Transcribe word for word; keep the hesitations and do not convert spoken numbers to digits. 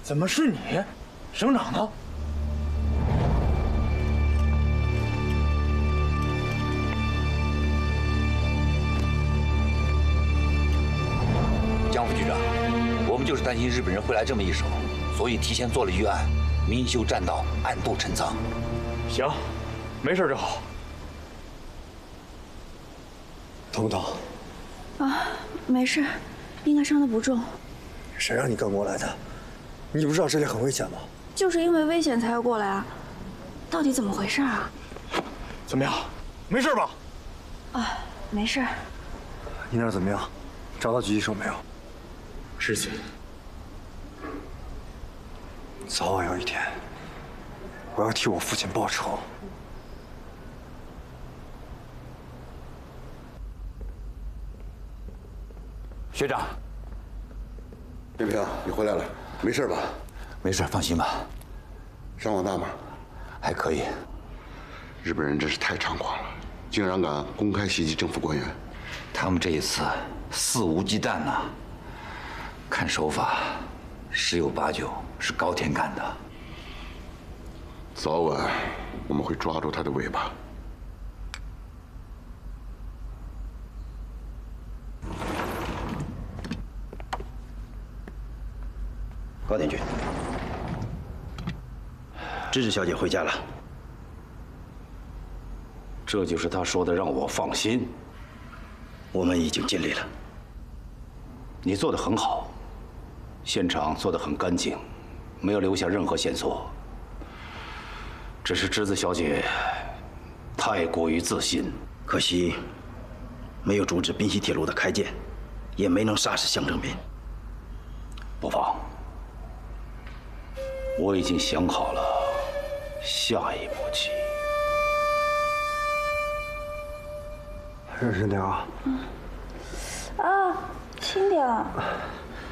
怎么是你？省长呢？ 江副局长，我们就是担心日本人会来这么一手，所以提前做了预案，明修栈道，暗度陈仓。 行，没事就好。 疼不疼？ 啊，没事，应该伤得不重。 谁让你跟过来的？你不知道这里很危险吗？ 就是因为危险才要过来啊！到底怎么回事啊？ 怎么样？没事吧？ 啊，没事。 你那儿怎么样？找到狙击手没有？ 失去。 早晚有一天，我要替我父亲报仇。 学长， 林平，你回来了，没事吧？ 没事，放心吧。 伤亡大吗？ 还可以。 日本人真是太猖狂了，竟然敢公开袭击政府官员。 他们这一次肆无忌惮呐，看手法，十有八九是高天干的。 早晚我们会抓住他的尾巴。 高田君，芝芝小姐回家了。 这就是他说的让我放心。 我们已经尽力了。 你做得很好，现场做得很干净，没有留下任何线索。只是芝子小姐太过于自信， 可惜没有阻止滨西铁路的开建，也没能杀死向正斌。 不妨。我已经想好了下一步棋。 任任点啊！ 嗯。啊，轻点。